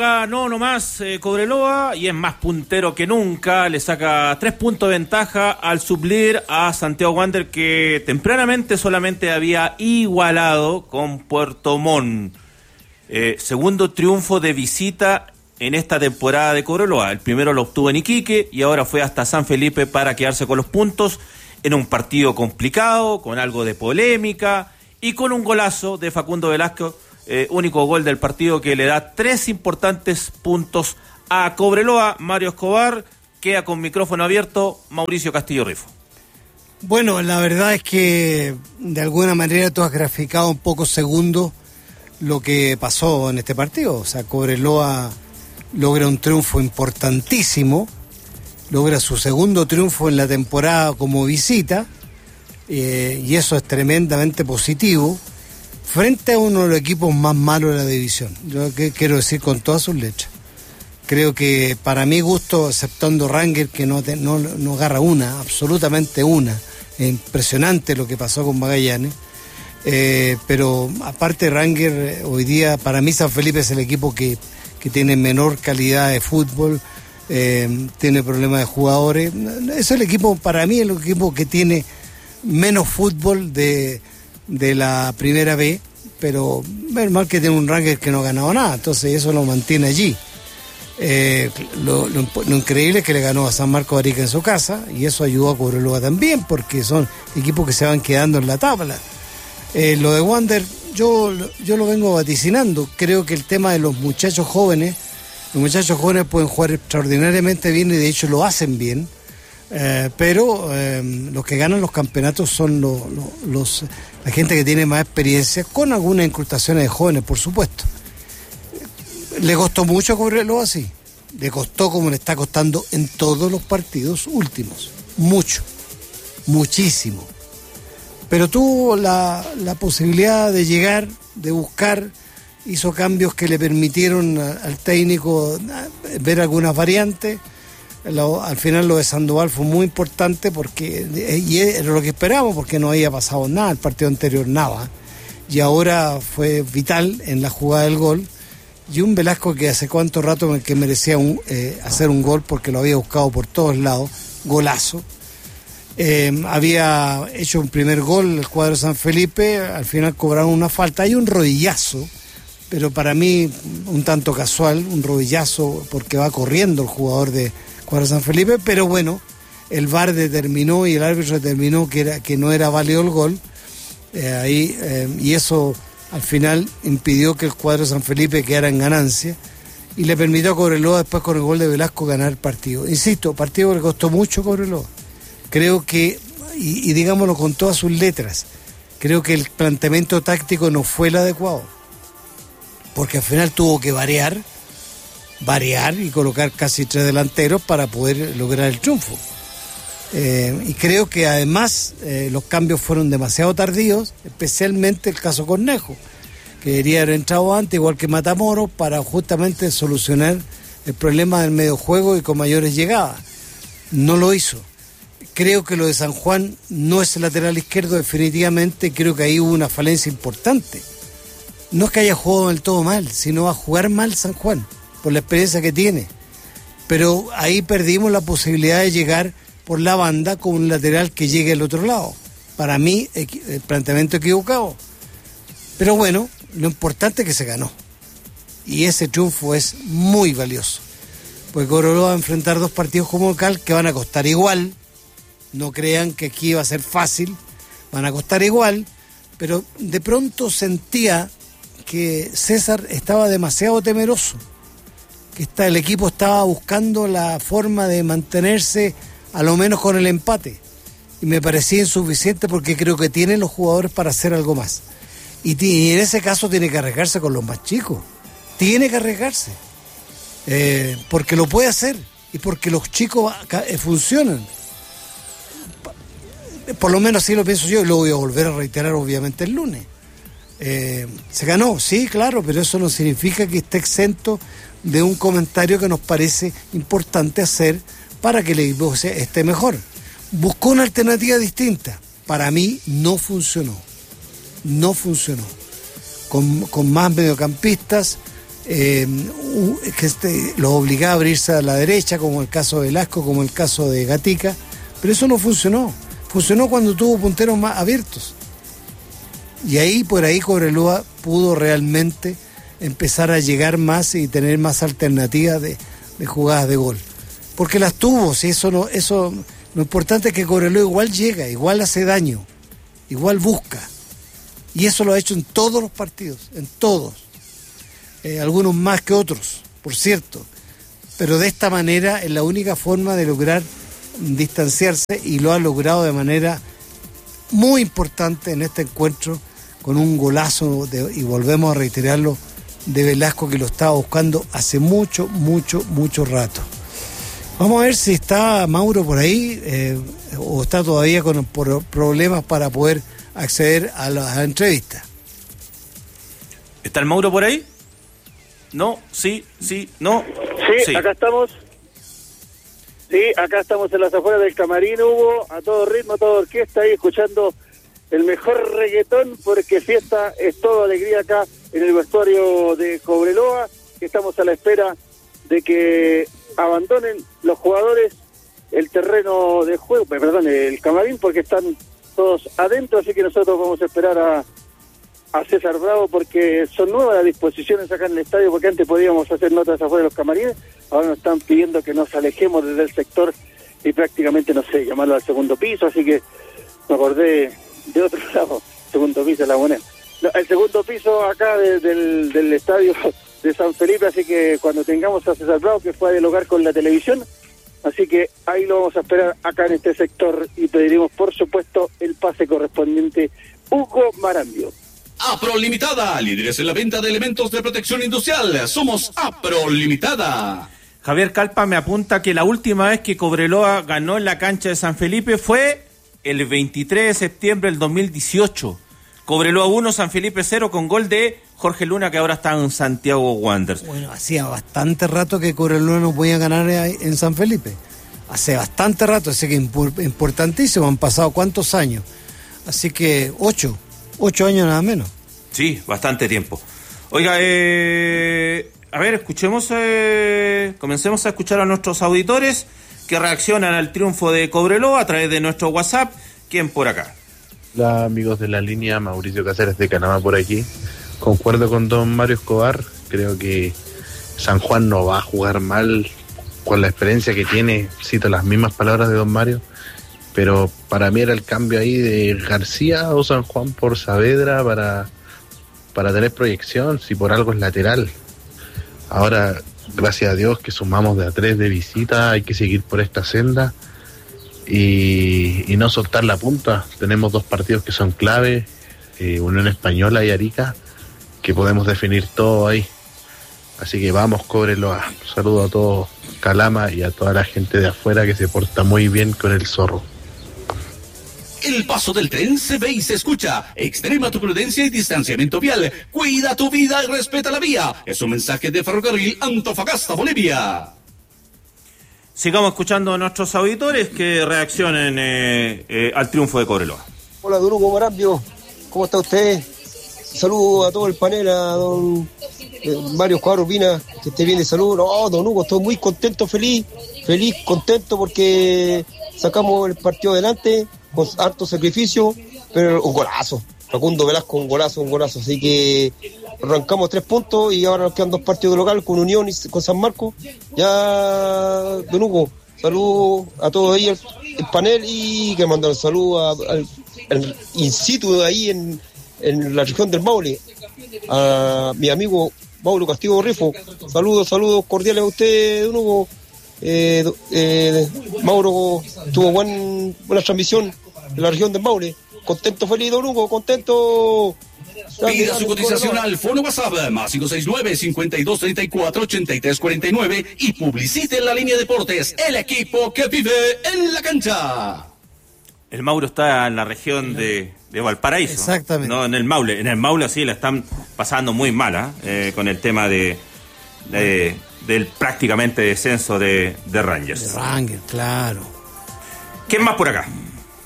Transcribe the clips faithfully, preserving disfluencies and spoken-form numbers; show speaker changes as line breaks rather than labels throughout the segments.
ganó nomás eh, Cobreloa y es más puntero que nunca. Le saca tres puntos de ventaja al sublíder a Santiago Wander, que tempranamente solamente había igualado con Puerto Montt. Eh, segundo triunfo de visita en esta temporada de Cobreloa. El primero lo obtuvo en Iquique y ahora fue hasta San Felipe para quedarse con los puntos en un partido complicado, con algo de polémica y con un golazo de Facundo Velasco. Eh, único gol del partido que le da tres importantes puntos a Cobreloa. Mario Escobar queda con micrófono abierto. Mauricio Castillo Rifo.
Bueno, la verdad es que de alguna manera tú has graficado un poco segundo lo que pasó en este partido. O sea, Cobreloa logra un triunfo importantísimo, logra su segundo triunfo en la temporada como visita, eh, y eso es tremendamente positivo, frente a uno de los equipos más malos de la división. Yo que, quiero decir con todas sus letras. Creo que para mi gusto, exceptando Rangers, que no, te, no, no agarra una, absolutamente una. Es impresionante lo que pasó con Magallanes. Eh, pero aparte Rangers, hoy día para mí San Felipe es el equipo que, que tiene menor calidad de fútbol, eh, tiene problemas de jugadores. Es el equipo, para mí, el equipo que tiene menos fútbol de... de la primera B, pero es mal que tiene un Rangers que no ha ganado nada, entonces eso lo mantiene allí. Eh, lo, lo, lo increíble es que le ganó a San Marcos de Arica en su casa, y eso ayudó a Cobreloa también, porque son equipos que se van quedando en la tabla. Eh, lo de Wander, yo, yo lo vengo vaticinando. Creo que el tema de los muchachos jóvenes, los muchachos jóvenes pueden jugar extraordinariamente bien, y de hecho lo hacen bien. Eh, pero eh, los que ganan los campeonatos son los, los, los la gente que tiene más experiencia, con algunas incrustaciones de jóvenes, por supuesto. Le costó mucho Cobreloa, sí. Le costó como le está costando en todos los partidos últimos. Mucho. Muchísimo. Pero tuvo la, la posibilidad de llegar, de buscar, hizo cambios que le permitieron al técnico ver algunas variantes. Lo, al final lo de Sandoval fue muy importante, porque y era lo que esperábamos, porque no había pasado nada el partido anterior, nada, y ahora fue vital en la jugada del gol, y un Velasco que hace cuánto rato que merecía un, eh, hacer un gol, porque lo había buscado por todos lados, golazo. Eh, había hecho un primer gol el cuadro de San Felipe, al final cobraron una falta, hay un rodillazo, pero para mí un tanto casual, un rodillazo porque va corriendo el jugador de cuadro San Felipe, pero bueno, el V A R determinó y el árbitro determinó que, era, que no era válido el gol, eh, ahí, eh, y eso al final impidió que el cuadro San Felipe quedara en ganancia, y le permitió a Cobreloa después con el gol de Velasco ganar el partido. Insisto, partido que le costó mucho a Cobreloa. Creo que, y, y digámoslo con todas sus letras, creo que el planteamiento táctico no fue el adecuado, porque al final tuvo que variar, variar y colocar casi tres delanteros para poder lograr el triunfo. Eh, y creo que además eh, los cambios fueron demasiado tardíos, especialmente el caso Cornejo, que debería haber entrado antes, igual que Matamoros, para justamente solucionar el problema del medio juego y con mayores llegadas. No lo hizo. Creo que lo de San Juan no es el lateral izquierdo definitivamente, creo que ahí hubo una falencia importante. No es que haya jugado del todo mal, sino a jugar mal San Juan, por la experiencia que tiene. Pero ahí perdimos la posibilidad de llegar por la banda con un lateral que llegue al otro lado. Para mí, el planteamiento equivocado. Pero bueno, lo importante es que se ganó. Y ese triunfo es muy valioso. Porque Cobreloa va a enfrentar dos partidos como local que van a costar igual. No crean que aquí va a ser fácil. Van a costar igual. Pero de pronto sentía que César estaba demasiado temeroso. Que está, el equipo estaba buscando la forma de mantenerse a lo menos con el empate, y me parecía insuficiente, porque creo que tiene los jugadores para hacer algo más, y, t- y en ese caso tiene que arriesgarse con los más chicos, tiene que arriesgarse, eh, porque lo puede hacer, y porque los chicos eh, funcionan, por lo menos así lo pienso yo, y lo voy a volver a reiterar obviamente el lunes. Eh, se ganó, sí, claro, pero eso no significa que esté exento de un comentario que nos parece importante hacer para que el equipo esté mejor. Buscó una alternativa distinta. Para mí no funcionó. No funcionó. Con, con más mediocampistas, eh, que este, los obligaba a abrirse a la derecha, como el caso de Velasco, como el caso de Gatica, pero eso no funcionó. Funcionó cuando tuvo punteros más abiertos. Y ahí, por ahí, Cobreloa pudo realmente empezar a llegar más y tener más alternativas de, de jugadas de gol. Porque las tuvo, si eso no, eso, lo importante es que Cobreloa igual llega, igual hace daño, igual busca. Y eso lo ha hecho en todos los partidos, en todos. Eh, algunos más que otros, por cierto. Pero de esta manera es la única forma de lograr distanciarse, y lo ha logrado de manera muy importante en este encuentro, con un golazo, de, y volvemos a reiterarlo, de Velasco, que lo estaba buscando hace mucho, mucho, mucho rato. Vamos a ver si está Mauro por ahí, eh, o está todavía con por problemas para poder acceder a la, a la entrevista.
¿Está el Mauro por ahí? No, sí, sí, no.
Sí, sí, acá estamos. Sí, acá estamos en las afueras del camarín, Hugo, a todo ritmo, a toda orquesta, ahí escuchando el mejor reggaetón, porque fiesta es todo alegría acá en el vestuario de Cobreloa, que estamos a la espera de que abandonen los jugadores el terreno de juego, perdón, el camarín, porque están todos adentro, así que nosotros vamos a esperar a, a César Bravo, porque son nuevas las disposiciones acá en el estadio, porque antes podíamos hacer notas afuera de los camarines, ahora nos están pidiendo que nos alejemos desde el sector y prácticamente, no sé, llamarlo al segundo piso, así que me acordé de otro lado, segundo piso de La Moneda. No, el segundo piso acá de, del, del estadio de San Felipe, así que cuando tengamos a César Bravo, que fue a dialogar con la televisión, así que ahí lo vamos a esperar acá en este sector y pediremos, por supuesto, el pase correspondiente Hugo Marambio.
Apro Limitada, líderes en la venta de elementos de protección industrial. Somos Apro Limitada.
Javier Calpa me apunta que la última vez que Cobreloa ganó en la cancha de San Felipe fue el veintitrés de septiembre del dos mil dieciocho. Cobreloa uno, San Felipe cero, con gol de Jorge Luna, que ahora está en Santiago Wanderers.
Bueno, hacía bastante rato que Cobreloa no podía ganar en San Felipe. Hace bastante rato, así que importantísimo. Han pasado cuántos años. Así que ocho, ocho años nada menos.
Sí, bastante tiempo. Oiga, eh, a ver, escuchemos, eh, comencemos a escuchar a nuestros auditores que reaccionan al triunfo de Cobreloa a través de nuestro WhatsApp. ¿Quién por acá?
Hola amigos de la línea, Mauricio Cáceres de Canadá por aquí. Concuerdo con don Mario Escobar, creo que San Juan no va a jugar mal con la experiencia que tiene, cito las mismas palabras de don Mario, pero para mí era el cambio ahí de García o San Juan por Saavedra para, para tener proyección, si por algo es lateral. Ahora, gracias a Dios que sumamos de a tres de visita, hay que seguir por esta senda y, y no soltar la punta. Tenemos dos partidos que son clave, eh, Unión Española y Arica, que podemos definir todo ahí. Así que vamos, Cobreloa. Saludo a todos, Calama, y a toda la gente de afuera que se porta muy bien con el zorro.
El paso del tren se ve y se escucha. Extrema tu prudencia y distanciamiento vial. Cuida tu vida y respeta la vía. Es un mensaje de Ferrocarril Antofagasta, Bolivia.
Sigamos escuchando a nuestros auditores que reaccionen eh, eh, al triunfo de Cobreloa.
Hola, don Hugo Marambio. ¿Cómo está usted? Saludos a todo el panel, a don eh, Mario Escobar Urbina, que esté bien de salud. No, don Hugo, estoy muy contento, feliz, feliz, contento porque sacamos el partido adelante con harto sacrificio, pero un golazo. Facundo Velasco, un golazo, un golazo. Así que arrancamos tres puntos y ahora nos quedan dos partidos de local con Unión y con San Marcos. Ya, don Hugo, saludos a todos ahí, el, el panel, y que mandan saludos al, al in situ ahí en, en la región del Maule, a mi amigo Mauro Castillo Rifo. Saludos, saludos cordiales a usted, don Hugo. Eh, eh, Mauro tuvo buen, buena transmisión en la región del Maule. Contento, feliz, don Hugo, contento.
Pida su cotización al fono WhatsApp más cinco seis nueve, cinco dos tres cuatro, ocho tres cuatro nueve y publicite en la línea Deportes, el equipo que vive en la cancha.
El Mauro está en la región de, de Valparaíso.
Exactamente.
No en el Maule. En el Maule sí la están pasando muy mala eh, con el tema de, de del prácticamente descenso de, de Rangers.
De Rangers, claro.
¿Quién más por acá?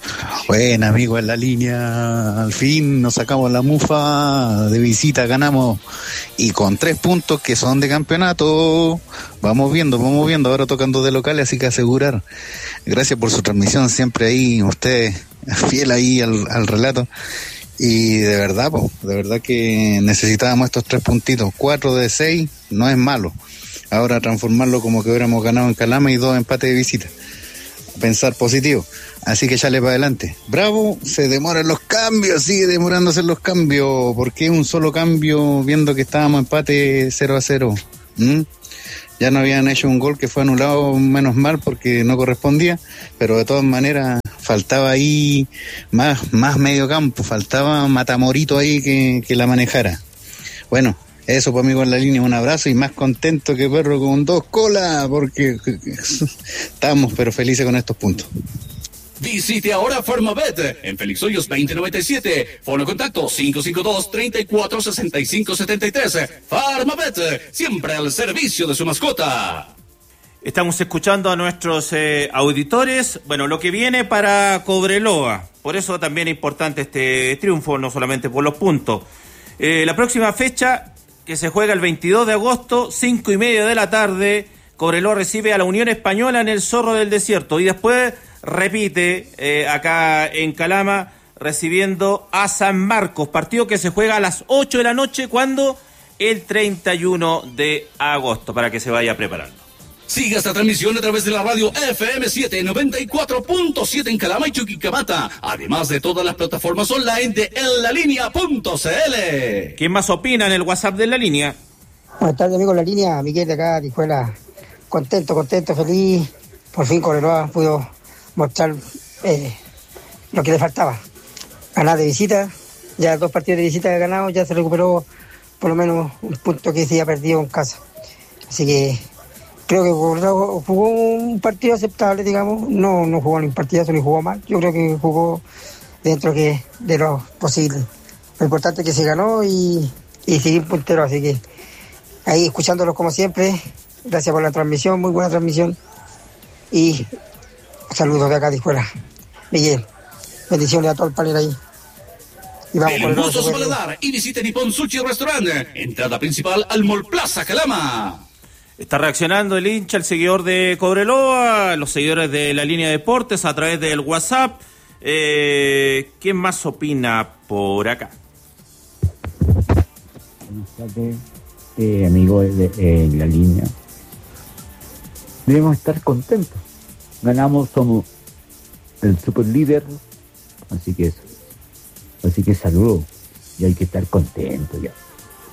Bueno, amigo, en la línea, al fin nos sacamos la mufa, de visita ganamos y con tres puntos que son de campeonato. Vamos viendo, vamos viendo, ahora tocando de locales, así que asegurar. Gracias por su transmisión, siempre ahí, usted fiel ahí al, al relato. Y de verdad, po, de verdad que necesitábamos estos tres puntitos. Cuatro de seis no es malo. Ahora transformarlo como que hubiéramos ganado en Calama y dos empates de visita. Pensar positivo. Así que echarle para adelante. Bravo, se demoran los cambios, sigue demorándose los cambios. ¿Por qué un solo cambio viendo que estábamos empate cero a cero? ¿Mm? Ya no habían hecho un gol que fue anulado, menos mal porque no correspondía, pero de todas maneras faltaba ahí más, más medio campo, faltaba Matamorito ahí que, que la manejara. Bueno, eso pues amigo en la línea, un abrazo y más contento que perro con dos colas, porque estamos pero felices con estos puntos.
Visite ahora Farmabet en Félix Hoyos veinte noventa y siete. Fono contacto cinco cinco dos, treinta y cuatro, sesenta y cinco setenta y tres. Farmabet, siempre al servicio de su mascota.
Estamos escuchando a nuestros eh, auditores. Bueno, lo que viene para Cobreloa. Por eso también es importante este triunfo, no solamente por los puntos. Eh, la próxima fecha, que se juega el veintidós de agosto, cinco y media de la tarde, Cobreloa recibe a la Unión Española en el Zorro del Desierto. Y después repite eh, acá en Calama recibiendo a San Marcos, partido que se juega a las ocho de la noche, cuando el treinta y uno de agosto, para que se vaya preparando.
Siga esta transmisión a través de la radio F M siete noventa y cuatro punto siete en Calama y Chuquicamata, además de todas las plataformas online de en la línea punto c l.
¿Quién más opina en el WhatsApp de En la Línea?
Buenas tardes, amigo, en la línea, Miguel de acá, Tijuela. Contento, contento, feliz. Por fin Cobreloa pudo mostrar eh, lo que le faltaba. Ganar de visita, ya dos partidos de visita ganado, ya se recuperó por lo menos un punto que se había perdido en casa. Así que creo que Cobreloa jugó un partido aceptable, digamos. No, no jugó ni un partidazo ni jugó mal. Yo creo que jugó dentro que de lo posible. Lo importante es que se ganó y, y seguir puntero. Así que ahí escuchándolos como siempre. Gracias por la transmisión, muy buena transmisión. Y saludos de acá de escuela. Miguel, bendiciones a todo el panel ahí.
Y vamos con el gusto su paladar y visite Nippon Sushi Restaurant. Entrada principal al Mall Plaza Calama.
Está reaccionando el hincha, el seguidor de Cobreloa, los seguidores de La Línea Deportes a través del WhatsApp. Eh, ¿Quién más opina por acá?
Buenas tardes, eh, amigos de eh, La Línea. Debemos estar contentos. Ganamos, somos el super líder, así que eso. Así que saludos, y hay que estar contentos ya.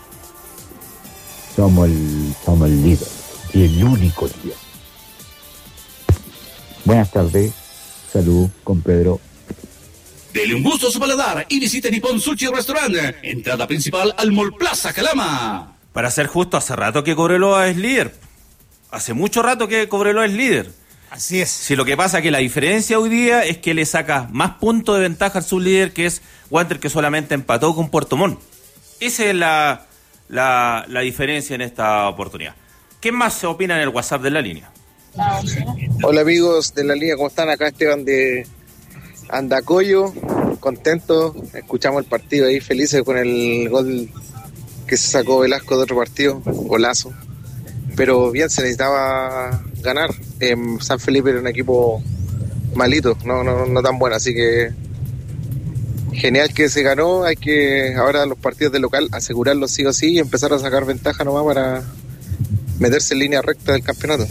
Somos el, somos el líder, y el único líder. Buenas tardes, salud con Pedro.
Dele un gusto a su paladar y visite Nippon Sushi Restaurant. Entrada principal al Mall Plaza Calama.
Para ser justo, hace rato que Cobreloa es líder. Hace mucho rato que Cobreloa es líder.
Así es.
Si lo que pasa es que la diferencia hoy día es que le saca más puntos de ventaja al sublíder, que es Wander, que solamente empató con Puerto Montt. Esa es la, la, la diferencia en esta oportunidad. ¿Qué más se opina en el WhatsApp de La Línea?
Hola amigos de La Línea, ¿cómo están? Acá Esteban de Andacoyo, contento, escuchamos el partido ahí, felices con el gol que se sacó Velasco de otro partido, golazo. Pero bien, se necesitaba ganar. Eh, San Felipe era un equipo malito, no, no, no tan bueno, así que genial que se ganó. Hay que ahora los partidos de local asegurarlos sí o sí y empezar a sacar ventaja nomás para meterse en línea recta del campeonato.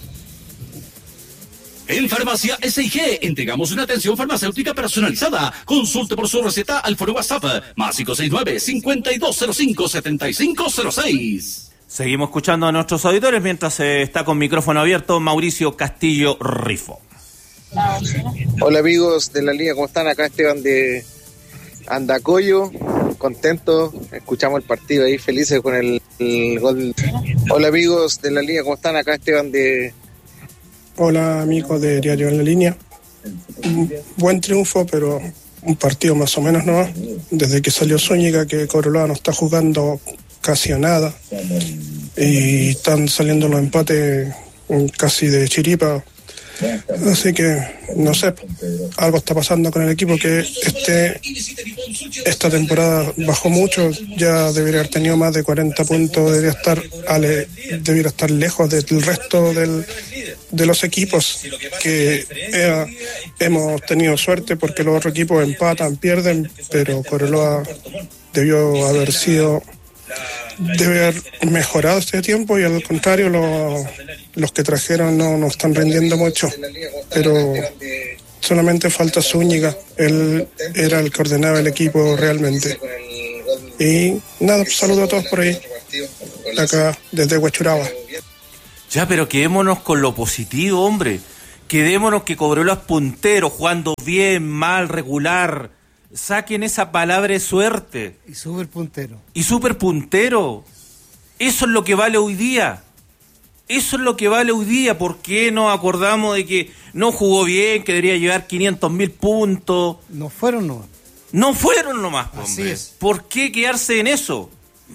En Farmacia S I G entregamos una atención farmacéutica personalizada. Consulte por su receta al foro WhatsApp más cinco seis nueve, cinco dos cero cinco, siete cinco cero seis.
Seguimos escuchando a nuestros auditores mientras eh, está con micrófono abierto Mauricio Castillo Rifo.
Hola amigos de La Línea, ¿cómo están? Acá Esteban de Andacoyo, contento, escuchamos el partido ahí, felices con el, el gol. Hola amigos de La Línea, ¿cómo están? Acá Esteban de...
Hola amigos de Diario En la Línea. Un buen triunfo, pero un partido más o menos, ¿no? Desde que salió Zúñiga, que Cobreloa no está jugando casi a nada y están saliendo los empates casi de chiripa. Así que, no sé, algo está pasando con el equipo que este esta temporada bajó mucho, ya debería haber tenido más de cuarenta puntos, debería estar ale, debería estar lejos del resto del, de los equipos que eh, hemos tenido suerte porque los otros equipos empatan, pierden, pero Cobreloa debió haber sido debe haber mejorado este tiempo y al contrario lo, los que trajeron no, no están rindiendo mucho, pero solamente falta Zúñiga, él era el que ordenaba el equipo realmente. Y nada, pues, saludo a todos por ahí, acá desde Huachuraba.
Ya, pero quedémonos con lo positivo, hombre. Quedémonos que Cobreloa es puntero, jugando bien, mal, regular. Saquen esa palabra de suerte.
Y súper puntero.
Y súper puntero. Eso es lo que vale hoy día. Eso es lo que vale hoy día. ¿Por qué nos acordamos de que no jugó bien, que debería llevar quinientos mil puntos?
No fueron nomás.
No fueron nomás,
Así
hombre.
es.
¿Por qué quedarse en eso?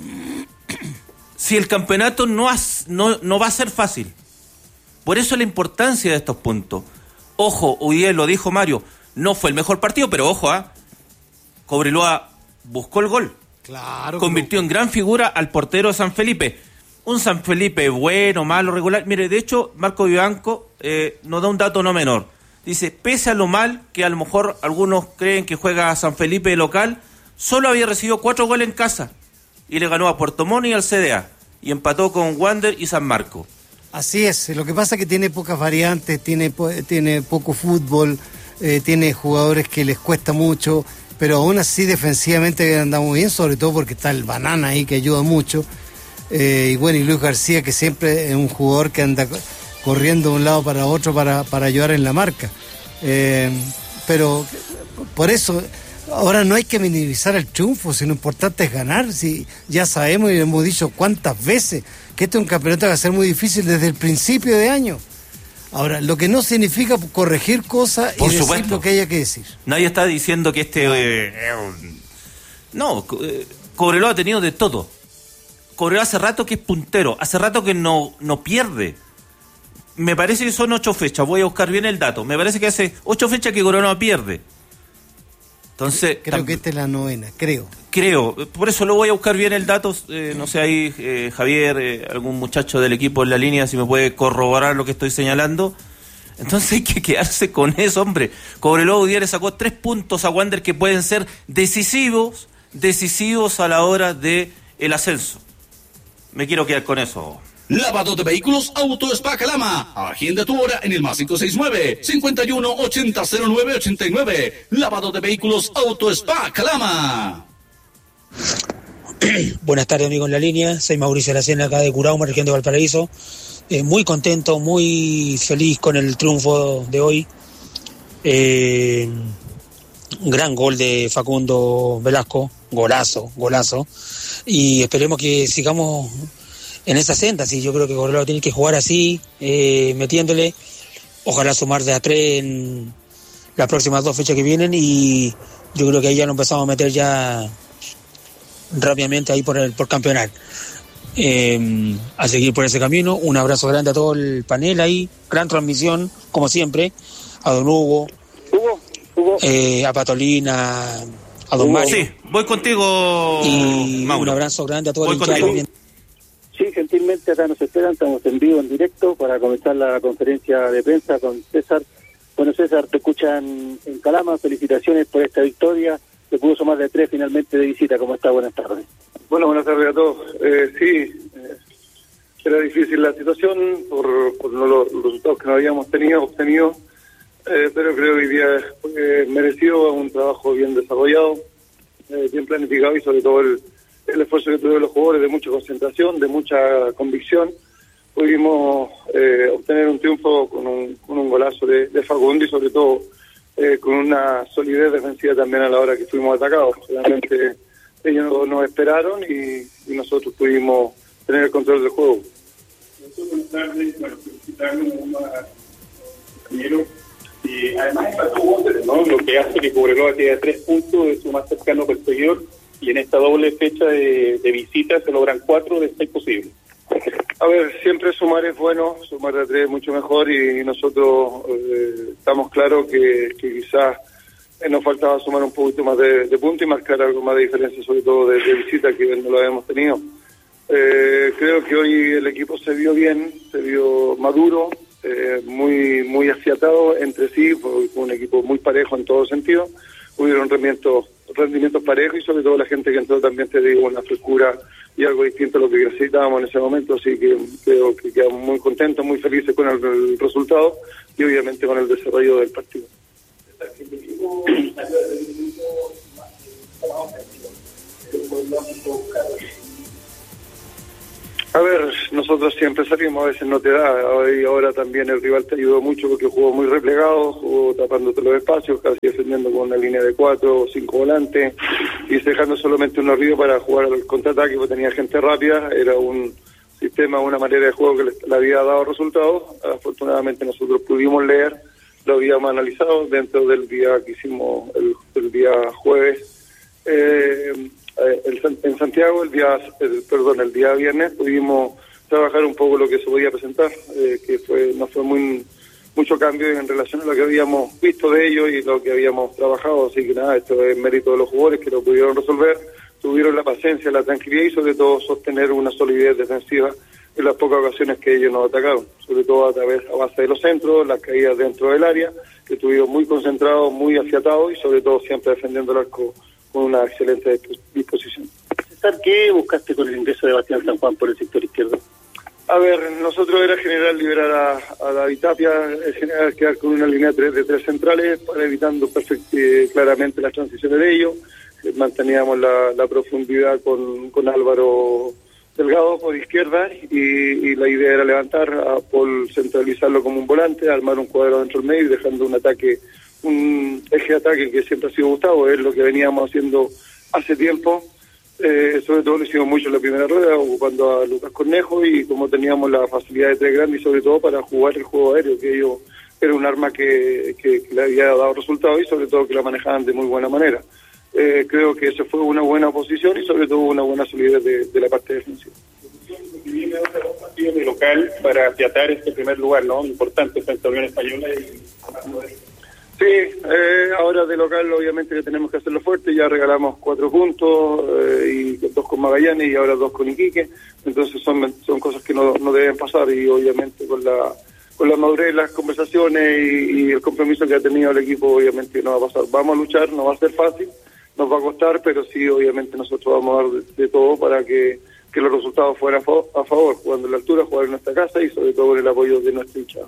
Si el campeonato no, has, no, no va a ser fácil. Por eso la importancia de estos puntos. Ojo, hoy día lo dijo Mario, no fue el mejor partido, pero ojo, ¿ah? ¿eh? Cobreloa buscó el gol.
Claro.
Convirtió en gran figura al portero de San Felipe. Un San Felipe bueno, malo, regular. Mire, de hecho, Marco Vivanco eh, nos da un dato no menor. Dice, pese a lo mal que a lo mejor algunos creen que juega a San Felipe de local, solo había recibido cuatro goles en casa. Y le ganó a Puerto Montt y al C D A. Y empató con Wander y San Marco.
Así es. Lo que pasa es que tiene pocas variantes, tiene, tiene poco fútbol, eh, tiene jugadores que les cuesta mucho, pero aún así defensivamente andamos bien, sobre todo porque está el Banana ahí que ayuda mucho. Eh, y bueno, y Luis García, que siempre es un jugador que anda corriendo de un lado para otro para, para ayudar en la marca. Eh, pero por eso, ahora no hay que minimizar el triunfo, si lo importante es ganar. Si ya sabemos y lo hemos dicho cuántas veces que este es un campeonato que va a ser muy difícil desde el principio de año. Ahora, lo que no significa corregir cosas y decir supuesto. Lo que haya que decir.
Nadie está diciendo que este... Eh, eh, no, eh, Cobreloa ha tenido de todo. Cobreloa hace rato que es puntero, hace rato que no, no pierde. Me parece que son ocho fechas, voy a buscar bien el dato. Me parece que hace ocho fechas que Cobreloa pierde. Entonces,
creo que esta es la novena, creo.
Creo, por eso lo voy a buscar bien el dato. Eh, no sé, ahí eh, Javier, eh, algún muchacho del equipo en la línea, si me puede corroborar lo que estoy señalando. Entonces hay que quedarse con eso, hombre. Cobreloa hoy día le sacó tres puntos a Wander que pueden ser decisivos, decisivos a la hora de el ascenso. Me quiero quedar con eso.
Lavado de vehículos Auto Spa Calama. Agenda tu hora en el más cinco seis nueve, cincuenta y uno, ochenta, cero nueve ochenta y nueve. Lavado de vehículos Auto Spa Calama.
Buenas tardes, amigos en la línea. Soy Mauricio Lacena, acá de Curauma, región de Valparaíso. Eh, muy contento, muy feliz con el triunfo de hoy. Eh, un gran gol de Facundo Velasco. Golazo, golazo. Y esperemos que sigamos en esa senda. Sí, yo creo que Cobreloa tiene que jugar así, eh, metiéndole, ojalá sumar de a tres en las próximas dos fechas que vienen, y yo creo que ahí ya nos empezamos a meter ya rápidamente ahí por el por campeonar. Eh, a seguir por ese camino. Un abrazo grande a todo el panel ahí, gran transmisión, como siempre, a don Hugo,
Hugo, Hugo.
Eh, a Patolina, a don
Hugo.
Mario.
Sí, voy contigo,
y
Mauro.
Un abrazo grande a todo
voy
el hinchado.
Sí, gentilmente acá nos esperan, estamos en vivo, en directo, para comenzar la conferencia de prensa con César. Bueno, César, te escuchan en Calama, felicitaciones por esta victoria, se pudo sumar de tres finalmente de visita. ¿Cómo está? Buenas tardes.
Bueno, buenas tardes a todos. Eh, sí, eh, era difícil la situación por, por no, los, los resultados que no habíamos tenido, obtenido, eh, pero creo que hoy día eh, mereció un trabajo bien desarrollado, eh, bien planificado, y sobre todo el el esfuerzo que tuvieron los jugadores de mucha concentración, de mucha convicción. Pudimos eh, obtener un triunfo con un, con un golazo de, de Facundo, y sobre todo eh, con una solidez defensiva también a la hora que fuimos atacados. Realmente ellos nos, nos esperaron y, y nosotros pudimos tener el control del juego.
Y además empató Wander, ¿no? Lo que hace que Cobreloa quede a tres puntos de su más cercano perseguidor, y en esta doble fecha de, de visita se logran cuatro de seis posibles.
A ver, siempre sumar es bueno, sumar de tres es mucho mejor y nosotros eh, estamos claros que, que quizás eh, nos faltaba sumar un poquito más de, de punto y marcar algo más de diferencia, sobre todo de, de visita, que no lo habíamos tenido. Eh, creo que hoy el equipo se vio bien, se vio maduro, eh, muy muy afiatado entre sí, fue un equipo muy parejo en todo sentido. Hubieron rendimientos, rendimientos parejos y sobre todo la gente que entró también, te digo, una frescura y algo distinto a lo que necesitábamos en ese momento, así que creo que quedamos muy contentos, muy felices con el, el resultado y obviamente con el desarrollo del partido. A ver, nosotros siempre salimos, a veces no te da, y ahora también el rival te ayudó mucho porque jugó muy replegado, jugó tapándote los espacios, casi defendiendo con una línea de cuatro o cinco volantes, y dejando solamente unos ríos para jugar al contraataque, porque tenía gente rápida, era un sistema, una manera de juego que le, le había dado resultados. Afortunadamente nosotros pudimos leer, lo habíamos analizado dentro del día que hicimos, el, el día jueves, eh, El, en Santiago, el día, el, perdón, el día viernes pudimos trabajar un poco lo que se podía presentar, eh, que fue no fue muy mucho cambio en relación a lo que habíamos visto de ellos y lo que habíamos trabajado, así que nada, esto es mérito de los jugadores que lo pudieron resolver, tuvieron la paciencia, la tranquilidad y sobre todo sostener una solidez defensiva en las pocas ocasiones que ellos nos atacaron, sobre todo a través, a base de los centros, las caídas dentro del área, que estuvieron muy concentrados, muy afiatados y sobre todo siempre defendiendo el arco con una excelente disposición.
César, ¿qué buscaste con el ingreso de Bastián San Juan por el sector izquierdo?
A ver, nosotros era general liberar a, a David Tapia, es general quedar con una línea de tres, de tres centrales, para evitando perfect, eh, claramente las transiciones de ellos, eh, manteníamos la, la profundidad con, con Álvaro Delgado por izquierda y, y la idea era levantar a Paul, centralizarlo como un volante, armar un cuadro dentro del medio y dejando un ataque, un eje de ataque que siempre ha sido Gustavo, es lo que veníamos haciendo hace tiempo, eh, sobre todo lo hicimos mucho en la primera rueda, ocupando a Lucas Cornejo y como teníamos la facilidad de tres grandes y sobre todo para jugar el juego aéreo, que ellos era un arma que, que, que le había dado resultados y sobre todo que la manejaban de muy buena manera. Eh, creo que esa fue una buena posición y sobre todo una buena solidez de, de la parte defensiva.
Viene otro partido de local para afiatar este primer lugar, ¿no? Importante frente a Unión Española y...
Sí, eh, ahora de local obviamente que tenemos que hacerlo fuerte, ya regalamos cuatro puntos eh, y dos con Magallanes y ahora dos con Iquique, entonces son son cosas que no, no deben pasar y obviamente con la con la madurez, las conversaciones y, y el compromiso que ha tenido el equipo obviamente no va a pasar. Vamos a luchar, no va a ser fácil, nos va a costar, pero sí obviamente nosotros vamos a dar de, de todo para que, que los resultados fueran a favor, a favor, jugando en la altura, jugar en nuestra casa y sobre todo con el apoyo de nuestra hinchada.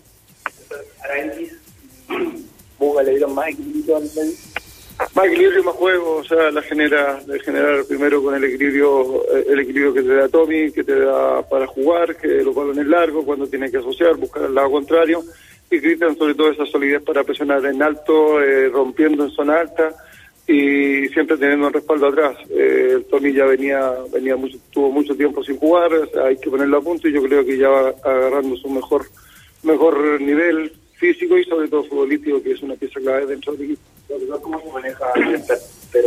¿Le dieron más equilibrio al medio?
Más equilibrio, más juego, o sea, la genera, de generar primero con el equilibrio, el equilibrio que te da Tommy, que te da para jugar, que los balones largos, cuando tiene que asociar, buscar al lado contrario, y Cristian sobre todo esa solidez para presionar en alto, eh, rompiendo en zona alta, y siempre teniendo un respaldo atrás. Eh, el Tommy ya venía, venía mucho, tuvo mucho tiempo sin jugar, o sea, hay que ponerlo a punto, y yo creo que ya va agarrando su mejor, mejor nivel físico y sobre todo futbolístico, que es una pieza clave dentro del equipo.
¿Cómo se maneja pero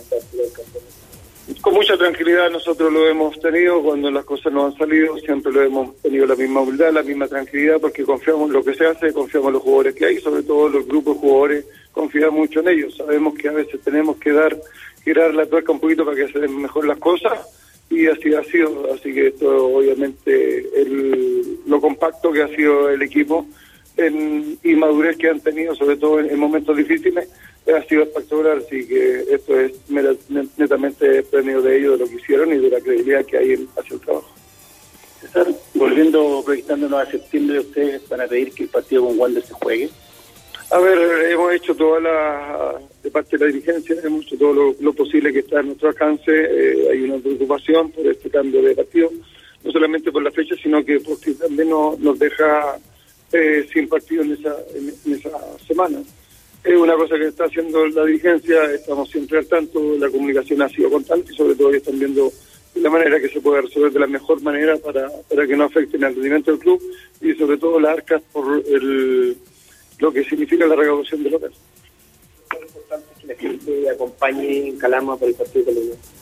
con mucha tranquilidad nosotros lo hemos tenido cuando las cosas no han salido, siempre lo hemos tenido la misma humildad, la misma tranquilidad, porque confiamos en lo que se hace, confiamos en los jugadores que hay, sobre todo los grupos de jugadores confían mucho en ellos. Sabemos que a veces tenemos que dar girar la tuerca un poquito para que se den mejor las cosas y así ha sido, así que esto obviamente el, lo compacto que ha sido el equipo en, y madurez que han tenido, sobre todo en, en momentos difíciles, ha sido espectacular, así que esto es mera, netamente premio de ellos, de lo que hicieron y de la credibilidad que hay en, hacia el trabajo.
César, volviendo, proyectándonos a septiembre, ¿ustedes van a pedir que el partido con Wander se juegue?
A ver, hemos hecho toda la, de parte de la dirigencia, hemos hecho todo lo, lo posible que está a nuestro alcance, eh, hay una preocupación por este cambio de partido, no solamente por la fecha, sino que porque también no, nos deja eh, sin partido en esa, en, en esa semana. Es una cosa que está haciendo la dirigencia, estamos siempre al tanto, la comunicación ha sido constante y sobre todo ellos están viendo la manera que se puede resolver de la mejor manera para, para que no afecten al rendimiento del club y sobre todo las arcas por el, lo que significa la recaudación de local.
Es importante que la gente acompañe en Calama para el partido de la Unión.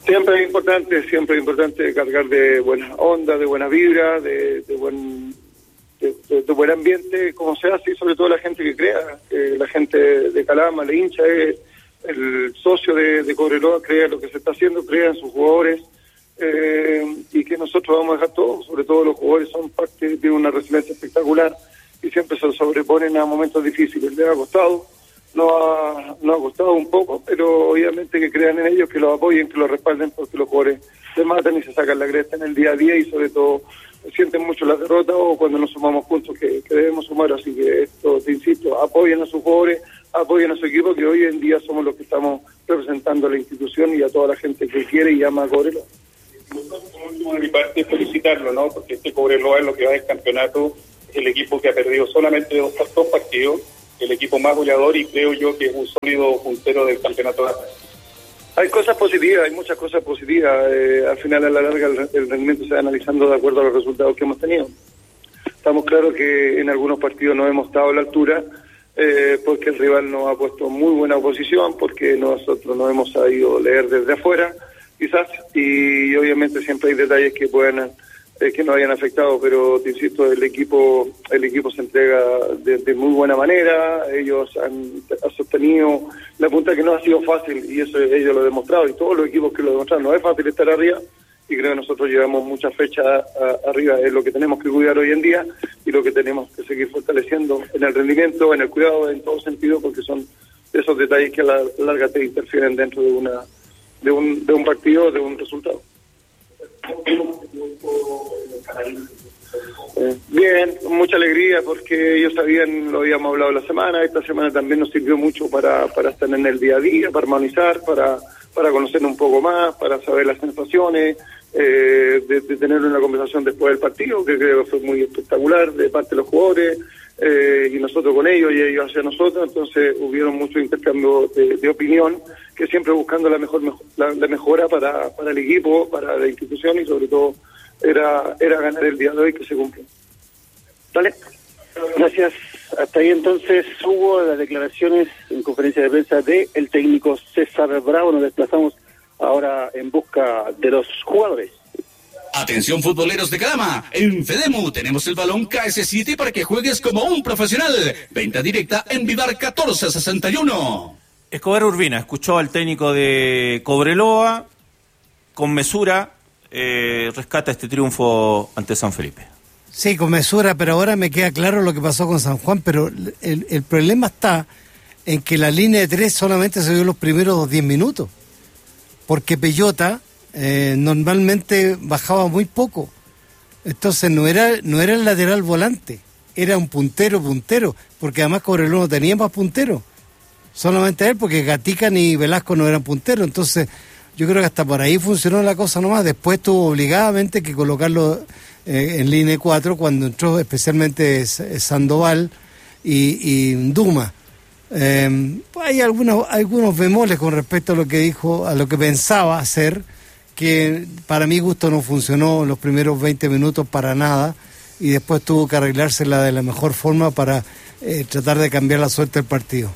Siempre es importante, siempre es importante cargar de buena onda, de buena vibra, de, de buen de, de, de buen ambiente, como se hace, y sobre todo la gente que crea, eh, la gente de Calama, la hincha, es el socio de, de Cobreloa, crea lo que se está haciendo, crea en sus jugadores, eh, y que nosotros vamos a dejar todo, sobre todo los jugadores son parte de una resiliencia espectacular y siempre se sobreponen a momentos difíciles. Les ha costado, no ha, no ha costado un poco, pero obviamente que crean en ellos, que los apoyen, que los respalden, porque los jugadores se matan y se sacan la cresta en el día a día, y sobre todo sienten mucho la derrota o cuando nos sumamos juntos, que, que debemos sumar. Así que esto, te insisto, apoyen a sus jugadores, apoyen a su equipo, que hoy en día somos los que estamos representando a la institución y a toda la gente que quiere y ama a Cobreloa.
De mi parte, felicitarlo, ¿no? Porque este Cobreloa, en lo que va del campeonato, es el equipo que ha perdido solamente dos, dos partidos, el equipo más goleador, y creo yo que es un sólido puntero del campeonato.
Hay cosas positivas, hay muchas cosas positivas. Eh, al final, a la larga, el, el rendimiento se va analizando de acuerdo a los resultados que hemos tenido. Estamos claros que en algunos partidos no hemos estado a la altura, eh, porque el rival nos ha puesto muy buena oposición, porque nosotros nos hemos sabido leer desde afuera, quizás, y obviamente siempre hay detalles que puedan eh, que nos hayan afectado, pero te insisto, el equipo el equipo se entrega de, de muy buena manera. Ellos han, han sostenido la punta, que no ha sido fácil, y eso ellos lo han demostrado, y todos los equipos que lo demostraron. No es fácil estar arriba, y creo que nosotros llevamos muchas fechas a, arriba. Es lo que tenemos que cuidar hoy en día y lo que tenemos que seguir fortaleciendo en el rendimiento, en el cuidado, en todo sentido, porque son esos detalles que a la larga te interfieren dentro de una de un de un partido, de un resultado. Eh, bien, con mucha alegría, porque ellos sabían, lo habíamos hablado la semana. Esta semana también nos sirvió mucho para, para estar en el día a día, para armonizar, para, para conocer un poco más, para saber las sensaciones, eh, de, de tener una conversación después del partido, que creo que fue muy espectacular de parte de los jugadores, eh, y nosotros con ellos y ellos hacia nosotros. Entonces hubieron mucho intercambio de, de opinión, que siempre buscando la mejor, mejor la, la mejora para, para el equipo, para la institución, y sobre todo era era ganar el día de hoy, que se cumple. Dale.
Gracias. Hasta ahí entonces hubo las declaraciones en conferencia de prensa de el técnico César Bravo. Nos desplazamos ahora en busca de los jugadores.
Atención, futboleros de Calama, en Fedemu tenemos el balón K S siete para que juegues como un profesional. Venta directa en Vivar catorce sesenta y uno.
Escobar Urbina escuchó al técnico de Cobreloa, con mesura, eh, rescata este triunfo ante San Felipe.
Sí, con mesura, pero ahora me queda claro lo que pasó con San Juan, pero el, el problema está en que la línea de tres solamente se dio los primeros diez minutos, porque Peyota eh, normalmente bajaba muy poco, entonces no era no era el lateral volante, era un puntero puntero, porque además Cobreloa no tenía más punteros, solamente él, porque Gatica ni Velasco no eran punteros. Entonces yo creo que hasta por ahí funcionó la cosa nomás. Después tuvo obligadamente que colocarlo eh, en línea cuatro, cuando entró especialmente Sandoval y, y Duma. Eh, hay algunos algunos bemoles con respecto a lo que dijo, a lo que pensaba hacer, que para mi gusto no funcionó los primeros veinte minutos para nada, y después tuvo que arreglársela de la mejor forma para eh, tratar de cambiar la suerte del partido.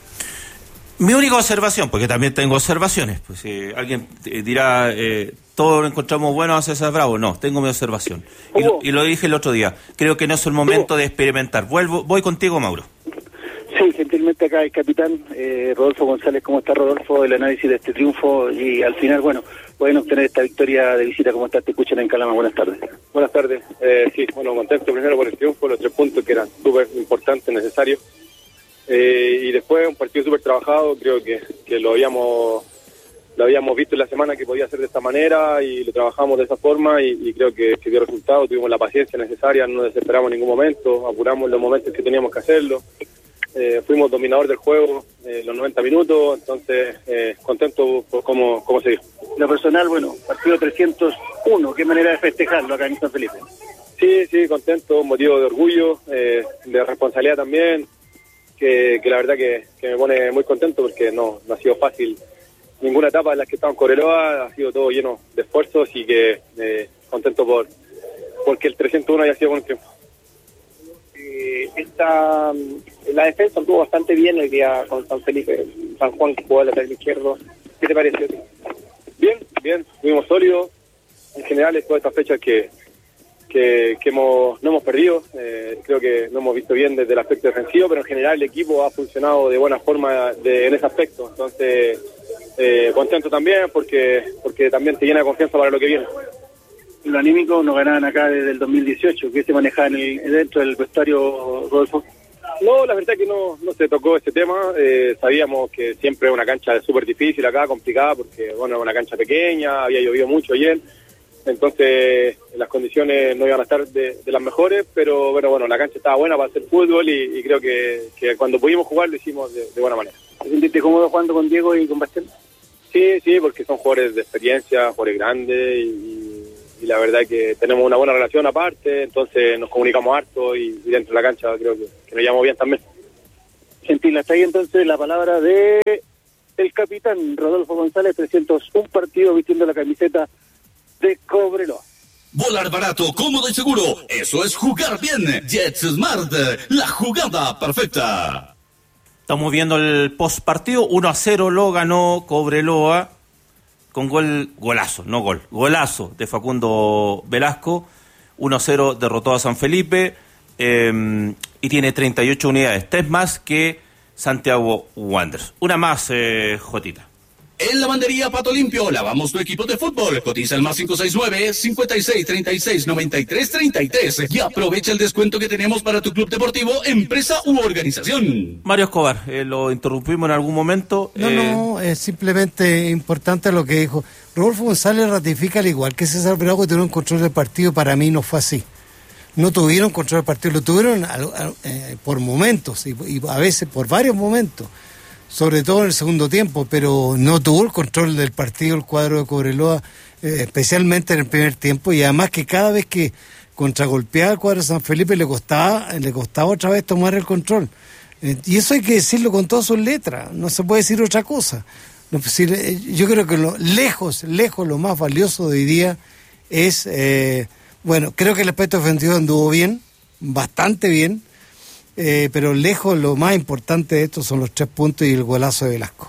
Mi única observación, porque también tengo observaciones, pues si alguien dirá, eh, todo lo encontramos bueno a César Bravo, no, tengo mi observación. Y lo, y lo dije el otro día, creo que no es el momento de experimentar. Vuelvo, voy contigo, Mauro.
Sí, gentilmente acá el capitán eh, Rodolfo González. ¿Cómo está, Rodolfo? El análisis de este triunfo, y al final, bueno, pueden obtener esta victoria de visita. ¿Cómo está? Te escuchan en Calama. Buenas tardes.
Buenas tardes. Eh, sí, bueno, contento primero por el triunfo, los tres puntos que eran súper importantes, necesarios. Eh, y después un partido súper trabajado. Creo que, que lo habíamos lo habíamos visto en la semana que podía ser de esta manera, y lo trabajamos de esa forma, y, y creo que, que dio resultado. Tuvimos la paciencia necesaria, no desesperamos en ningún momento, apuramos los momentos que teníamos que hacerlo. Eh, fuimos dominador del juego eh, los noventa minutos, entonces eh, contento por cómo, cómo se dio.
Lo personal, bueno, partido trescientos uno, ¿qué manera de festejarlo acá en San Felipe?
Sí, sí, contento, motivo de orgullo, eh, de responsabilidad también, que, que la verdad que, que me pone muy contento, porque no, no ha sido fácil ninguna etapa en la que estamos en Cobreloa, ha sido todo lleno de esfuerzos, y que eh, contento por porque el trescientos uno haya sido con el triunfo.
Eh, esta, la defensa estuvo bastante bien el día con San Felipe. San Juan, que jugó al lateral izquierdo. ¿Qué te pareció?
Bien, bien, estuvimos sólidos. En general, es todas estas fechas que, que, que hemos, no hemos perdido. Eh, creo que no hemos visto bien desde el aspecto defensivo, pero en general el equipo ha funcionado de buena forma de, en ese aspecto. Entonces, eh, contento también porque, porque también te llena de confianza para lo que viene.
Lo anímico no ganaban acá desde el dos mil dieciocho, que se manejaba en el, dentro del vestuario, Rodolfo.
No, la verdad que no, no se tocó ese tema. Eh, sabíamos que siempre es una cancha súper difícil acá, complicada, porque bueno, es una cancha pequeña, había llovido mucho ayer, entonces las condiciones no iban a estar de, de las mejores, pero bueno, bueno, la cancha estaba buena para hacer fútbol y, y creo que, que cuando pudimos jugar lo hicimos de, de buena manera.
¿Te sentiste cómodo jugando con Diego y con Bastián?
Sí, sí, porque son jugadores de experiencia, jugadores grandes y, y la verdad que tenemos una buena relación aparte, entonces nos comunicamos harto y, y dentro de la cancha creo que, que nos llevamos bien también.
Gentil, hasta ahí entonces la palabra de el capitán Rodolfo González, trescientos uno partidos vistiendo la camiseta de Cobreloa.
Volar barato, cómodo y seguro, eso es jugar bien. JetSmart, la jugada perfecta.
Estamos viendo el post partido, uno a cero lo ganó Cobreloa con gol, golazo, no gol, golazo de Facundo Velasco. uno a cero derrotó a San Felipe eh, y tiene treinta y ocho unidades, tres más que Santiago Wanderers. Una más, eh, Jotita.
En Lavandería Pato Limpio, lavamos tu equipo de fútbol. Cotiza el más cinco seis nueve, cinco seis, treinta y seis, noventa y tres, treinta y tres y aprovecha el descuento que tenemos para tu club deportivo, empresa u organización.
Mario Escobar, eh, lo interrumpimos en algún momento.
No,
eh...
no, es simplemente importante lo que dijo. Rodolfo González ratifica al igual que César Bravo que tuvieron control del partido. Para mí no fue así. No tuvieron control del partido, lo tuvieron a, a, eh, por momentos y, y a veces por varios momentos. Sobre todo en el segundo tiempo, pero no tuvo el control del partido el cuadro de Cobreloa, eh, especialmente en el primer tiempo, y además que cada vez que contragolpeaba el cuadro de San Felipe le costaba, le costaba otra vez tomar el control. Eh, y eso hay que decirlo con todas sus letras, no se puede decir otra cosa. No, decir, eh, yo creo que lo, lejos, lejos lo más valioso de hoy día es, eh, bueno, creo que el aspecto ofensivo anduvo bien, bastante bien, Eh, pero lejos lo más importante de esto son los tres puntos y el golazo de Velasco.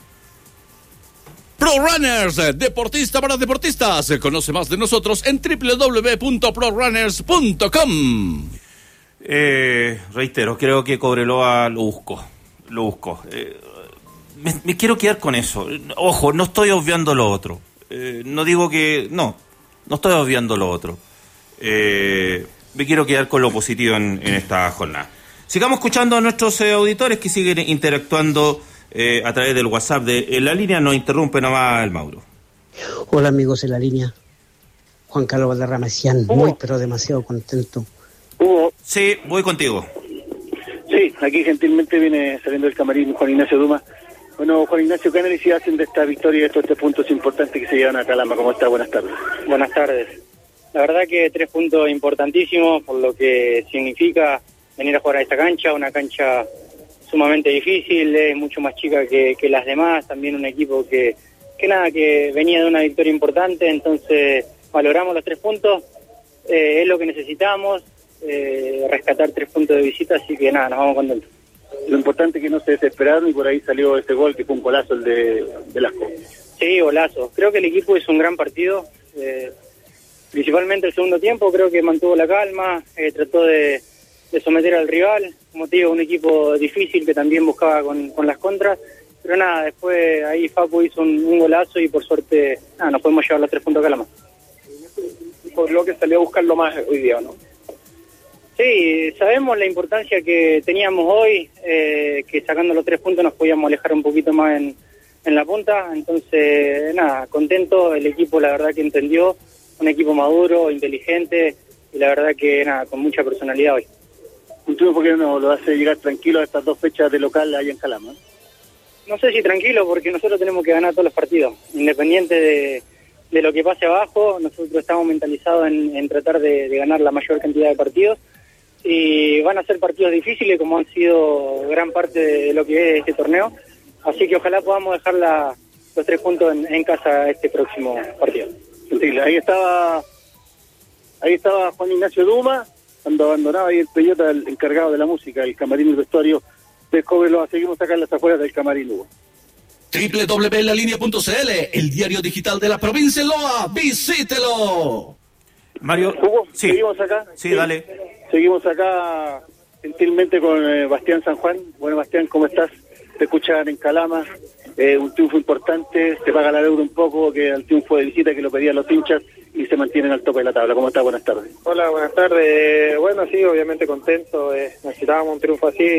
Pro Runners, deportista para deportistas. Conoce más de nosotros en doble u doble u doble u punto pro runners punto com.
Eh, reitero, creo que Cobreloa lo buscó, lo buscó. Eh, me, me quiero quedar con eso. Ojo, no estoy obviando lo otro. Eh, no digo que... No, no estoy obviando lo otro. Eh, me quiero quedar con lo positivo en, en esta jornada. Sigamos escuchando a nuestros eh, auditores que siguen interactuando eh, a través del WhatsApp de en la línea. Nos interrumpe nomás el Mauro.
Hola amigos en la línea. Juan Carlos Valderrama Cian, muy pero demasiado contento.
Hugo.
Sí, voy contigo.
Sí, aquí gentilmente viene saliendo del camarín Juan Ignacio Duma. Bueno, Juan Ignacio, ¿qué análisis hacen de esta victoria y de estos tres puntos importantes que se llevan a Calama? ¿Cómo está? Buenas tardes.
Buenas tardes. La verdad que tres puntos importantísimos por lo que significa venir a jugar a esta cancha, una cancha sumamente difícil, es mucho más chica que, que las demás, también un equipo que, que nada, que venía de una victoria importante, entonces valoramos los tres puntos, eh, es lo que necesitamos, eh, rescatar tres puntos de visita, así que nada, nos vamos contentos.
Lo importante es que no se desesperaron y por ahí salió ese gol que fue un golazo el de Velasco.
Sí, golazo. Creo que el equipo hizo un gran partido, eh, principalmente el segundo tiempo, creo que mantuvo la calma, eh, trató de de someter al rival, como te digo, un equipo difícil que también buscaba con, con las contras, pero nada, después ahí Facu hizo un, un golazo y por suerte nada, nos podemos llevar los tres puntos a Calama.
Por lo que salió a buscarlo más hoy día, ¿no?
Sí, sabemos la importancia que teníamos hoy, eh, que sacando los tres puntos nos podíamos alejar un poquito más en, en la punta, entonces nada, contento, el equipo la verdad que entendió, un equipo maduro, inteligente y la verdad que nada, con mucha personalidad hoy.
Un triunfo que no lo hace llegar tranquilo a estas dos fechas de local ahí en Calama.
No sé si tranquilo, porque nosotros tenemos que ganar todos los partidos, independiente de, de lo que pase abajo, nosotros estamos mentalizados en, en tratar de, de ganar la mayor cantidad de partidos, y van a ser partidos difíciles como han sido gran parte de lo que es este torneo, así que ojalá podamos dejar la, los tres puntos en, en casa este próximo partido.
Sí, ahí estaba, ahí estaba Juan Ignacio Duma, cuando abandonaba ahí el Peyota, el encargado de la música, el camarín y el vestuario de Cobreloa. Seguimos acá en las afueras del camarín, Hugo.
doble u doble u doble u punto la línea punto c l, el diario digital de la provincia de Loa. ¡Visítelo!
Mario,
Hugo,
sí.
seguimos acá.
Sí, dale.
Seguimos acá gentilmente con eh, Bastián San Juan. Bueno, Bastián, ¿cómo estás? Te escuchan en Calama. Eh, un triunfo importante, se paga la deuda un poco, que el triunfo de visita que lo pedían los hinchas y se mantienen al tope de la tabla. ¿Cómo estás? Buenas tardes.
Hola, buenas tardes. Bueno, sí, obviamente contento. Eh, necesitábamos un triunfo así.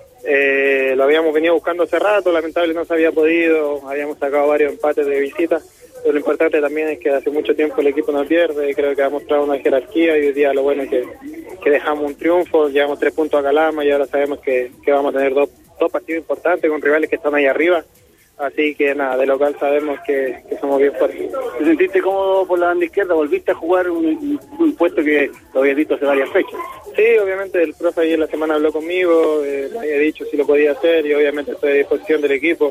Eh, lo habíamos venido buscando hace rato, lamentablemente no se había podido. Habíamos sacado varios empates de visita. Pero lo importante también es que hace mucho tiempo el equipo no pierde. Creo que ha mostrado una jerarquía y hoy día lo bueno es que, que dejamos un triunfo. Llevamos tres puntos a Calama y ahora sabemos que, que vamos a tener dos, dos partidos importantes con rivales que están ahí arriba. Así que nada, de local sabemos que, que somos bien fuertes.
¿Te sentiste cómodo por la banda izquierda? ¿Volviste a jugar un, un, un puesto que lo habías visto hace varias fechas?
Sí, obviamente el profe ayer la semana habló conmigo, eh, me había dicho si lo podía hacer y obviamente estoy a disposición del equipo.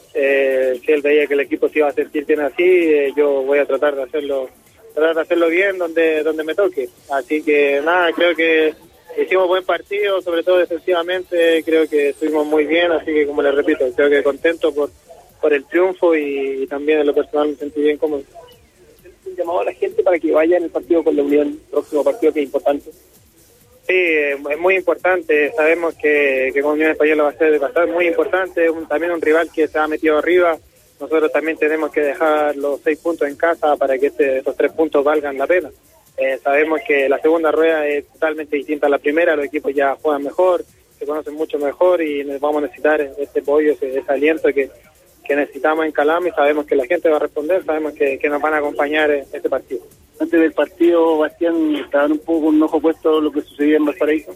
Eh, si él veía que el equipo se iba a sentir bien así, eh, yo voy a tratar de hacerlo tratar de hacerlo bien donde donde me toque. Así que nada, creo que hicimos buen partido, sobre todo defensivamente, creo que estuvimos muy bien, así que como les repito, creo que contento por por el triunfo y, y también en lo personal me sentí bien cómodo.
Un llamado a la gente para que vaya en el partido con la Unión, próximo partido que es importante.
Sí, es muy importante, sabemos que, que con Unión Española va a ser bastante muy importante, un, también un rival que se ha metido arriba, nosotros también tenemos que dejar los seis puntos en casa para que este, estos tres puntos valgan la pena. Eh, sabemos que la segunda rueda es totalmente distinta a la primera, los equipos ya juegan mejor, se conocen mucho mejor y vamos a necesitar este apoyo, ese, ese aliento que que necesitamos en Calama y sabemos que la gente va a responder, sabemos que, que nos van a acompañar en este partido.
Antes del partido, Bastián, ¿estaban un poco con un ojo puesto lo que sucedía en Valparaíso?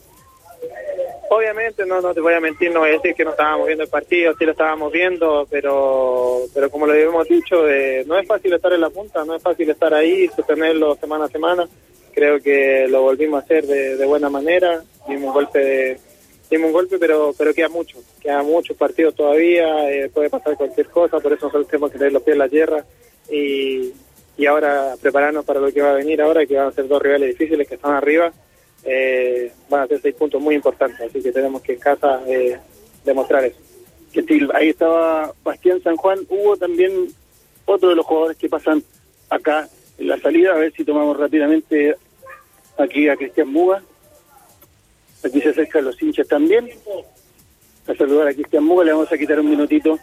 Obviamente, no no te voy a mentir, no voy a decir que no estábamos viendo el partido, sí lo estábamos viendo, pero pero como lo hemos dicho, eh, no es fácil estar en la punta, no es fácil estar ahí, sostenerlo semana a semana. Creo que lo volvimos a hacer de, de buena manera, dimos un golpe de... Dimos un golpe, pero pero queda mucho, queda muchos partidos todavía, eh, puede pasar cualquier cosa, por eso nosotros tenemos que tener los pies en la tierra y, y ahora prepararnos para lo que va a venir ahora, que van a ser dos rivales difíciles que están arriba, eh, van a ser seis puntos muy importantes, así que tenemos que en casa eh, demostrar eso.
Gentil, ahí estaba Bastián San Juan. Hubo también otro de los jugadores que pasan acá en la salida, a ver si tomamos rápidamente aquí a Cristian Muga. Aquí se acercan los hinchas también. A saludar a Cristian Muga, le vamos a quitar un minutito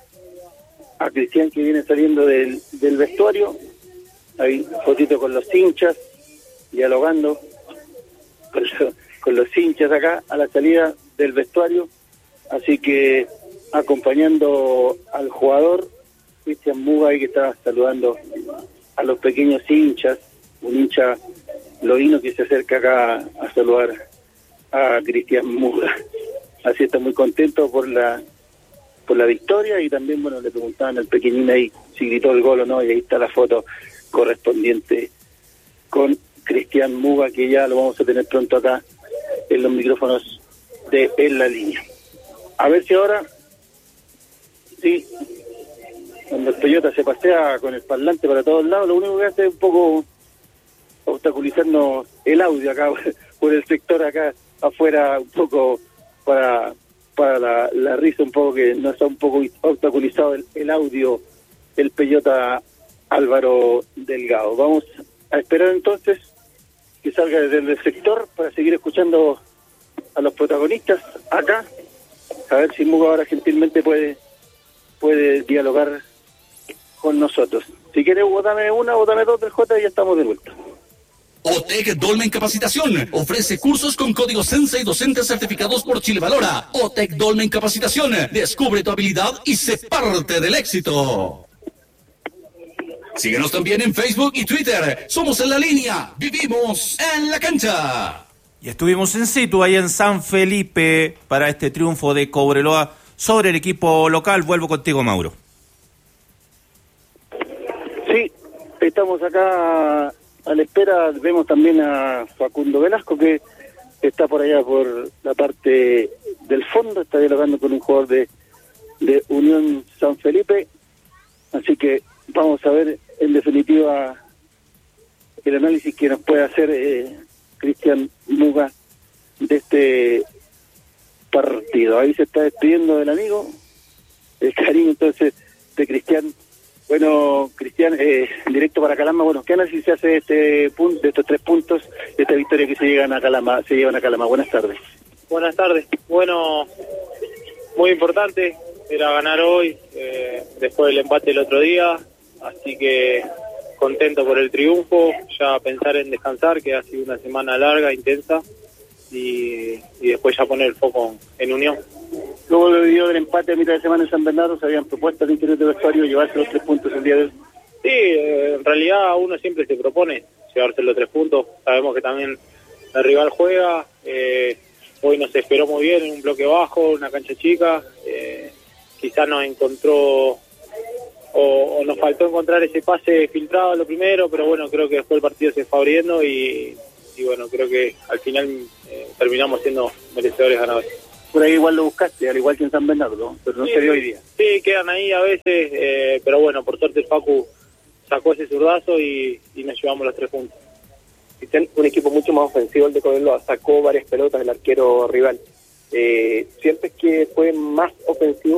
a Cristian que viene saliendo del, del vestuario. Ahí, fotito con los hinchas, dialogando con, lo, con los hinchas acá a la salida del vestuario. Así que acompañando al jugador, Cristian Muga, ahí que está saludando a los pequeños hinchas, un hincha loíno que se acerca acá a saludar a Cristian Muga. Así está muy contento por la por la victoria y también, bueno, le preguntaban al pequeñín ahí si gritó el gol o no y ahí está la foto correspondiente con Cristian Muga, que ya lo vamos a tener pronto acá en los micrófonos de En la Línea. A ver si ahora, sí, cuando el Toyota se pasea con el parlante para todos lados, lo único que hace es un poco obstaculizarnos el audio acá por el sector acá afuera, un poco para para la, la risa, un poco que no está un poco obstaculizado el, el audio, el Peyota Álvaro Delgado. Vamos a esperar entonces que salga desde el sector para seguir escuchando a los protagonistas acá, a ver si Muga ahora gentilmente puede puede dialogar con nosotros. Si quieres, Hugo, dame una o dame dos del J y ya estamos de vuelta.
OTEC Dolmen Capacitación ofrece cursos con código Sensa y docentes certificados por Chile Valora. OTEC Dolmen Capacitación, descubre tu habilidad y sé parte del éxito. Síguenos también en Facebook y Twitter. Somos En la Línea, vivimos en la cancha.
Y estuvimos en situ ahí en San Felipe para este triunfo de Cobreloa sobre el equipo local. Vuelvo contigo, Mauro.
Sí, estamos acá a la espera. Vemos también a Facundo Velasco, que está por allá por la parte del fondo, está dialogando con un jugador de, de Unión San Felipe. Así que vamos a ver en definitiva el análisis que nos puede hacer eh, Cristian Muga de este partido. Ahí se está despidiendo del amigo, el cariño entonces de Cristian. Bueno, Cristian, eh, directo para Calama. Bueno, ¿qué análisis se hace de, este punto, de estos tres puntos, de esta victoria que se llegan a Calama, se llevan a Calama? Buenas tardes.
Buenas tardes. Bueno, muy importante, era ganar hoy, eh, después del empate el otro día, así que contento por el triunfo, ya pensar en descansar, que ha sido una semana larga, intensa, y, y después ya poner el foco en Unión.
Luego del empate a mitad de semana en San Bernardo, se habían propuesto al interior del vestuario llevarse los tres puntos el día de hoy.
Sí, eh, en realidad uno siempre se propone llevarse los tres puntos, sabemos que también el rival juega, eh, hoy nos esperó muy bien en un bloque bajo, una cancha chica, eh, quizás nos encontró o, o nos faltó encontrar ese pase filtrado a lo primero, pero bueno, creo que después el partido se fue abriendo y, y bueno, creo que al final eh, terminamos siendo merecedores ganadores.
Por ahí igual lo buscaste, al igual que en San Bernardo, ¿no? Pero no
sí,
se dio hoy día.
Sí, quedan ahí a veces, eh, pero bueno, por suerte el Facu sacó ese zurdazo y, y nos llevamos los tres puntos.
Un equipo mucho más ofensivo, el de Cobreloa sacó varias pelotas del arquero rival. Eh, ¿Sientes que fue más ofensivo